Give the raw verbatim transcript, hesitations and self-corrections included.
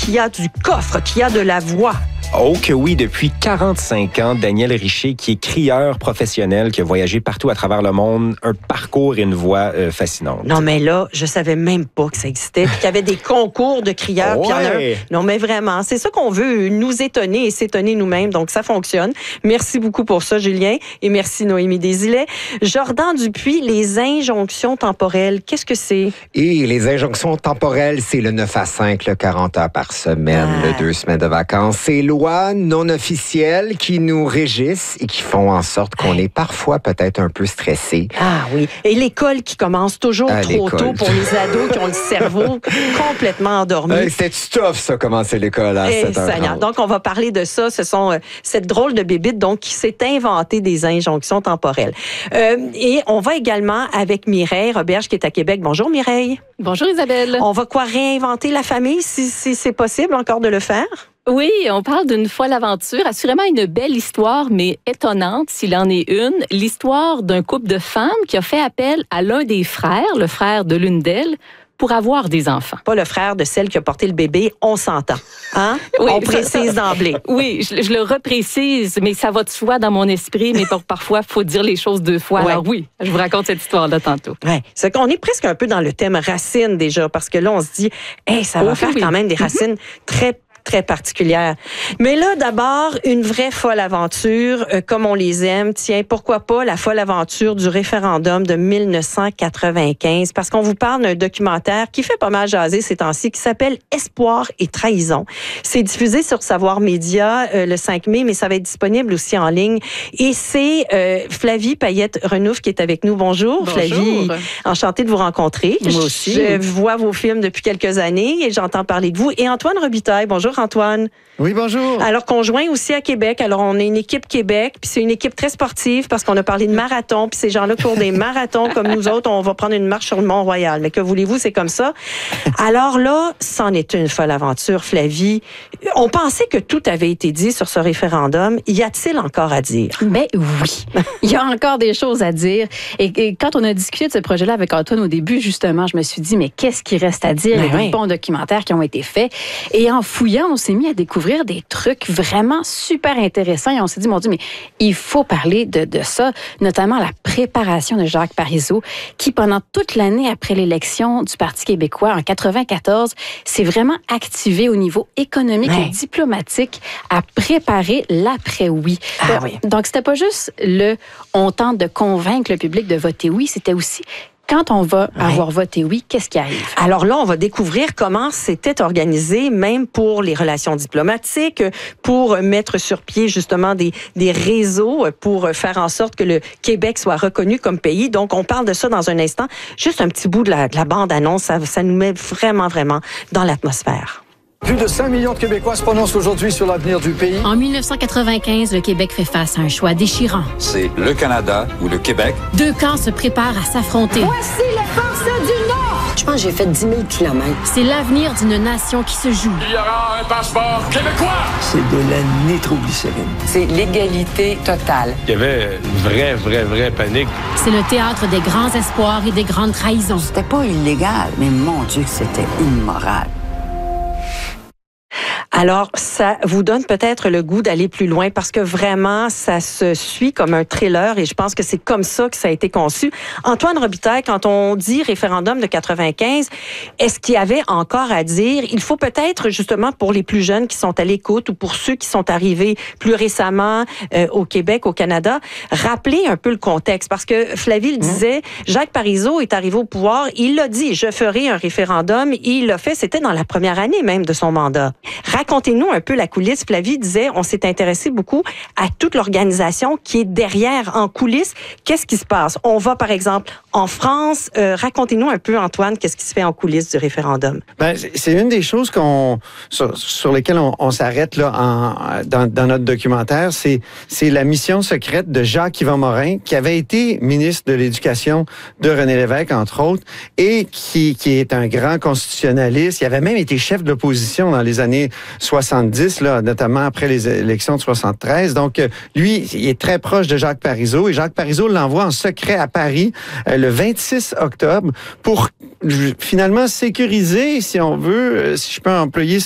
qui a du coffre, qui a de la voix. Oh que oui, depuis quarante-cinq ans, Daniel Richer, qui est crieur professionnel, qui a voyagé partout à travers le monde, un parcours et une voix euh, fascinante. Non, mais là, je savais même pas que ça existait, puis qu'il y avait des concours de crieurs. Ouais. Puis il y en a un. Non, mais vraiment, c'est ça qu'on veut, nous étonner et s'étonner nous-mêmes, donc ça fonctionne. Merci beaucoup pour ça, Julien, et merci Noémie Desilets. Jordan Dupuis, les injonctions temporelles, qu'est-ce que c'est? Et les injonctions temporelles, c'est le neuf à cinq, le quarante heures par semaine, Ah. le deux semaines de vacances. C'est lois non officielles qui nous régissent et qui font en sorte qu'on est parfois peut-être un peu stressé. Ah oui. Et l'école qui commence toujours Ah, trop l'école. tôt pour les ados qui ont le cerveau complètement endormi. Hey, c'était tough, ça, commencer l'école à Eh, sept heures Seigneur. trente. Donc, on va parler de ça. Ce sont euh, cette drôle de bébite donc qui s'est inventé des injonctions temporelles. Euh, et on va également avec Mireille Roberge qui est à Québec. Bonjour Mireille. Bonjour Isabelle. On va quoi réinventer la famille si, si c'est possible encore de le faire? Oui, on parle d'une folle aventure, assurément une belle histoire, mais étonnante s'il en est une. L'histoire d'un couple de femmes qui a fait appel à l'un des frères, le frère de l'une d'elles, pour avoir des enfants. Pas le frère de celle qui a porté le bébé, on s'entend. Hein? Oui, on ça, précise ça, d'emblée. Oui, je, je le reprécise, mais ça va de soi dans mon esprit, mais par, parfois, il faut dire les choses deux fois. Ouais. Alors oui, je vous raconte cette histoire-là tantôt. Ouais, c'est qu'on est presque un peu dans le thème racines déjà, parce que là, on se dit, hey, ça va Oh, faire oui. quand même des racines très très particulière. Mais là, d'abord, une vraie folle aventure, euh, comme on les aime. Tiens, pourquoi pas la folle aventure du référendum de mille neuf cent quatre-vingt-quinze, parce qu'on vous parle d'un documentaire qui fait pas mal jaser ces temps-ci, qui s'appelle Espoir et trahison. C'est diffusé sur Savoir Média euh, le cinq mai, mais ça va être disponible aussi en ligne. Et c'est euh, Flavie Payette-Renouf qui est avec nous. Bonjour, Bonjour. Flavie. Enchantée de vous rencontrer. Moi aussi. Je vois vos films depuis quelques années et j'entends parler de vous. Et Antoine Robitaille. Bonjour, Antoine. Oui, bonjour. Alors, conjoint aussi à Québec. Alors, on est une équipe Québec, puis c'est une équipe très sportive parce qu'on a parlé de marathon, puis ces gens-là courent des marathons comme nous autres, on va prendre une marche sur le Mont-Royal. Mais que voulez-vous, c'est comme ça. Alors là, c'en est une folle aventure, Flavie. On pensait que tout avait été dit sur ce référendum. Y a-t-il encore à dire? Ben oui, il y a encore des choses à dire. Et, et quand on a discuté de ce projet-là avec Antoine au début, justement, je me suis dit, mais qu'est-ce qui reste à dire? Ben Il y a oui. des bons documentaires qui ont été faits. Et en fouillant, on s'est mis à découvrir des trucs vraiment super intéressants. Et on s'est dit, mon Dieu, mais il faut parler de, de ça, notamment la préparation de Jacques Parizeau, qui, pendant toute l'année après l'élection du Parti québécois en quatre-vingt-quatorze, s'est vraiment activé au niveau économique Ouais. et diplomatique à préparer l'après-oui. Ah Donc, oui. donc, c'était pas juste le « on tente de convaincre le public de voter oui », c'était aussi quand on va Ouais. avoir voté oui, qu'est-ce qui arrive? Alors là, on va découvrir comment c'était organisé, même pour les relations diplomatiques, pour mettre sur pied justement des, des réseaux, pour faire en sorte que le Québec soit reconnu comme pays. Donc, on parle de ça dans un instant. Juste un petit bout de la, de la bande-annonce, ça, ça nous met vraiment, vraiment dans l'atmosphère. Plus de cinq millions de Québécois se prononcent aujourd'hui sur l'avenir du pays. En mille neuf cent quatre-vingt-quinze, le Québec fait face à un choix déchirant. C'est le Canada ou le Québec. Deux camps se préparent à s'affronter. Voici les forces du Nord! Je pense que j'ai fait dix mille kilomètres. C'est l'avenir d'une nation qui se joue. Il y aura un passeport québécois. C'est de la nitroglycérine. C'est l'égalité totale. Il y avait une vraie, vraie, vraie panique. C'est le théâtre des grands espoirs et des grandes trahisons. C'était pas illégal, mais mon Dieu que c'était immoral. Alors, ça vous donne peut-être le goût d'aller plus loin parce que vraiment, ça se suit comme un thriller et je pense que c'est comme ça que ça a été conçu. Antoine Robitaille, quand on dit référendum de quatre-vingt-quinze, est-ce qu'il y avait encore à dire? Il faut peut-être, justement, pour les plus jeunes qui sont à l'écoute ou pour ceux qui sont arrivés plus récemment euh, au Québec, au Canada, rappeler un peu le contexte parce que Flavie le disait, Jacques Parizeau est arrivé au pouvoir, il l'a dit, je ferai un référendum et il l'a fait, c'était dans la première année même de son mandat. Racontez-nous un peu la coulisse. Flavie disait, on s'est intéressé beaucoup à toute l'organisation qui est derrière, en coulisses. Qu'est-ce qui se passe? On va, par exemple, en France. Euh, racontez-nous un peu, Antoine, qu'est-ce qui se fait en coulisses du référendum? Ben, c'est une des choses qu'on sur, sur lesquelles on, on s'arrête là en, dans, dans notre documentaire. C'est c'est la mission secrète de Jacques-Yvan Morin, qui avait été ministre de l'Éducation de René Lévesque, entre autres, et qui, qui est un grand constitutionnaliste. Il avait même été chef de l'opposition dans les années soixante-dix, là, notamment après les élections de soixante-treize. Donc, lui, il est très proche de Jacques Parizeau et Jacques Parizeau l'envoie en secret à Paris euh, le vingt-six octobre pour finalement sécuriser, si on veut, si je peux employer